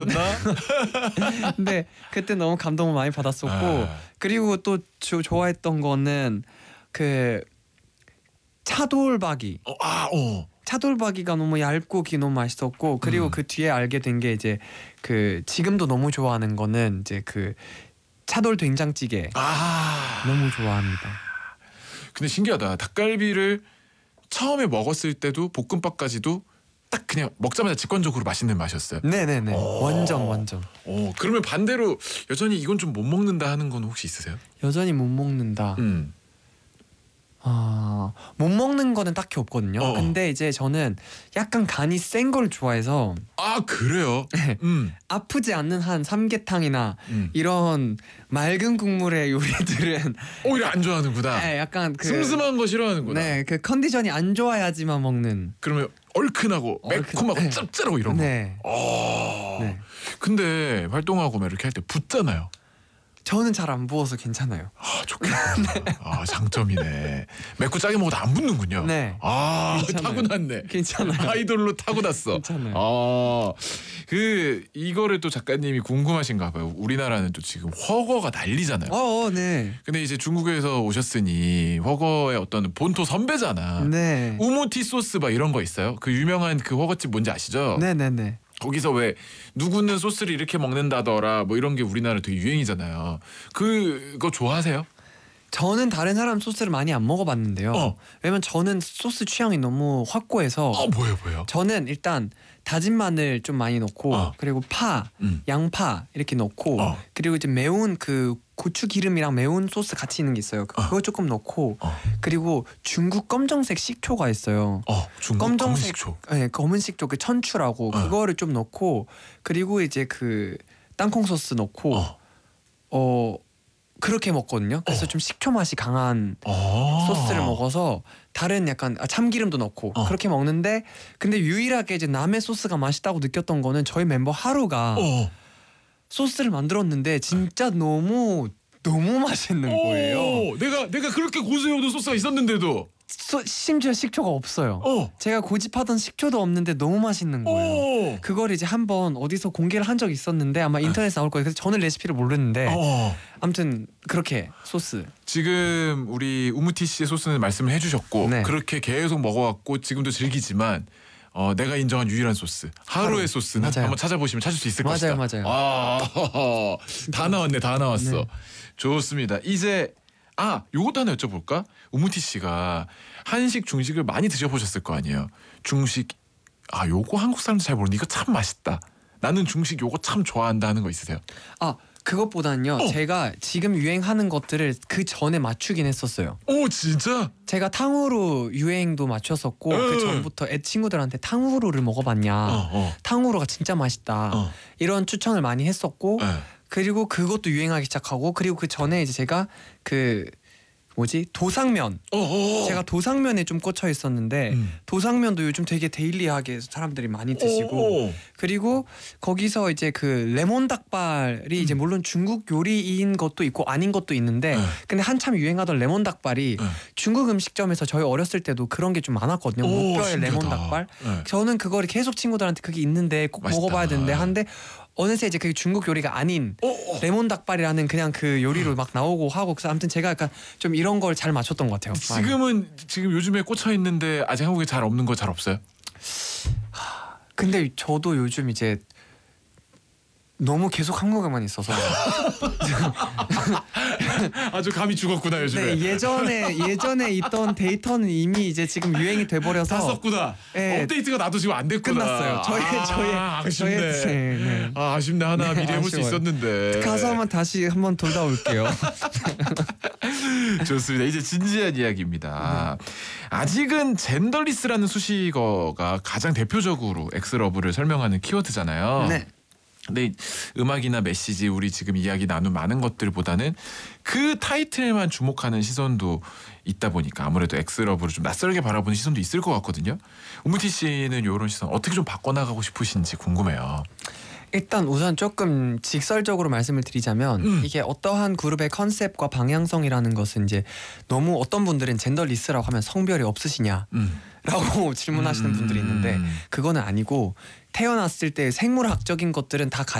나? 근데 그때 너무 감동을 많이 받았었고 아. 그리고 또 좋아했던 거는 그 차돌박이. 차돌박이가 너무 얇고 기 너무 맛있었고 그리고 그 뒤에 알게 된 게 이제 그 지금도 너무 좋아하는 거는 이제 그 차돌 된장찌개. 너무 좋아합니다. 근데 신기하다. 닭갈비를 처음에 먹었을 때도 볶음밥까지도 딱 그냥 먹자마자 직관적으로 맛있는 맛이었어요. 네네네. 완전. 그러면 반대로 여전히 이건 좀 못 먹는다 하는 건 혹시 있으세요? 여전히 못 먹는다. 못 먹는 거는 딱히 없거든요. 근데 이제 저는 약간 간이 센 걸 좋아해서. 그래요? 아프지 않는 한 삼계탕이나 이런 맑은 국물의 요리들은 오히려 안 좋아하는구나. 네, 약간 그 슴슴한 거 싫어하는구나. 네, 그 컨디션이 안 좋아야지만 먹는. 그러면 얼큰하고 매콤하고 짭짤하고 이런 거. 네. 네. 근데 활동하고 막 이렇게 할 때 붓잖아요. 저는 잘 안 부어서 괜찮아요. 좋겠다. 장점이네. 맵고 짜게 먹어도 안 붓는군요. 네. 타고났네. 괜찮아요. 아이돌로 타고났어. 괜찮아요. 이거를 또 작가님이 궁금하신가 봐요. 우리나라는 또 지금 훠궈가 난리잖아요. 네. 근데 이제 중국에서 오셨으니 훠궈의 어떤 본토 선배잖아. 네. 우무티 소스 막 이런 거 있어요? 그 유명한 그 훠궈집 뭔지 아시죠? 네네네. 거기서 왜 누구는 소스를 이렇게 먹는다더라 뭐 이런 게 우리나라 되게 유행이잖아요. 그거 좋아하세요? 저는 다른 사람 소스를 많이 안 먹어봤는데요. 왜냐면 저는 소스 취향이 너무 확고해서. 뭐예요? 저는 일단 다진 마늘 좀 많이 넣고 그리고 파, 양파 이렇게 넣고 그리고 이제 매운 그 고추 기름이랑 매운 소스 같이 있는 게 있어요. 그거 조금 넣고 그리고 중국 검정색 식초가 있어요. 중국 검은색 식초. 네, 검은 식초 그 천추라고 그거를 좀 넣고 그리고 이제 그 땅콩 소스 넣고 그렇게 먹거든요. 그래서 좀 식초 맛이 강한 소스를 먹어서 다른 약간 참기름도 넣고 그렇게 먹는데 근데 유일하게 이제 남의 소스가 맛있다고 느꼈던 거는 저희 멤버 하루가 소스를 만들었는데 진짜 너무 맛있는 거예요. 내가 그렇게 고수해오던 소스가 있었는데도 심지어 식초가 없어요. 제가 고집하던 식초도 없는데 너무 맛있는 거예요. 그걸 이제 한번 어디서 공개를 한 적이 있었는데 아마 인터넷에 나올 거예요. 그래서 저는 레시피를 모르는데 아무튼 그렇게 소스. 지금 우리 우무티 씨의 소스는 말씀을 해주셨고 네. 그렇게 계속 먹어왔고 지금도 즐기지만 내가 인정한 유일한 소스 하루의 소스는 맞아요. 한번 찾아보시면 찾을 수 있을 것이다. 맞아요. 다 나왔어. 네. 좋습니다. 이제 요것도 하나 여쭤볼까? 우무티 씨가 한식 중식을 많이 드셔보셨을 거 아니에요. 중식 요거 한국 사람들 잘 모르는데 이거 참 맛있다. 나는 중식 요거 참 좋아한다 하는 거 있으세요? 그것보다는요. 제가 지금 유행하는 것들을 그 전에 맞추긴 했었어요. 진짜? 제가 탕후루 유행도 맞췄었고 그 전부터 친구들한테 탕후루를 먹어봤냐. 탕후루가 진짜 맛있다. 이런 추천을 많이 했었고 그리고 그것도 유행하기 시작하고 그리고 그 전에 이제 제가 도상면. 제가 도상면에 좀 꽂혀 있었는데 도상면도 요즘 되게 데일리하게 사람들이 많이 드시고 그리고 거기서 이제 그 레몬 닭발이 이제 물론 중국 요리인 것도 있고 아닌 것도 있는데 근데 한참 유행하던 레몬 닭발이 중국 음식점에서 저희 어렸을 때도 그런 게 좀 많았거든요. 무뼈의 레몬 닭발. 저는 그거를 계속 친구들한테 그게 있는데 꼭 맛있다. 먹어봐야 되는데 한데 어느새 이제 그게 중국 요리가 아닌 레몬 닭발이라는 그냥 그 요리로 막 나오고 하고 그래서 아무튼 제가 약간 좀 이런 걸 잘 맞췄던 것 같아요. 지금 요즘에 꽂혀 있는데 아직 한국에 잘 없는 거 잘 없어요? 근데 저도 요즘 이제 너무 계속 한국에만 있어서 아주 감이 죽었구나 요즘에. 네, 예전에 있던 데이터는 이미 이제 지금 유행이 돼버려서 다 썼구나. 네. 업데이트가 나도 지금 안 됐구나. 끝났어요. 아쉽네. 네. 아쉽네. 하나 네, 미리 해볼 수 아쉬워요. 있었는데. 가서 한번 다시 한번 돌다 올게요. 좋습니다. 이제 진지한 이야기입니다. 아직은 젠더리스라는 수식어가 가장 대표적으로 엑스러브를 설명하는 키워드잖아요. 네. 근데 음악이나 메시지 우리 지금 이야기 나눈 많은 것들보다는 그 타이틀만 주목하는 시선도 있다 보니까 아무래도 엑스러브를 좀 낯설게 바라보는 시선도 있을 것 같거든요. 우무티 씨는 이런 시선 어떻게 좀 바꿔나가고 싶으신지 궁금해요. 일단 우선 조금 직설적으로 말씀을 드리자면 이게 어떠한 그룹의 컨셉과 방향성이라는 것은 이제 너무 어떤 분들은 젠더리스라고 하면 성별이 없으시냐 라고 질문하시는 분들이 있는데 그거는 아니고 태어났을 때 생물학적인 것들은 다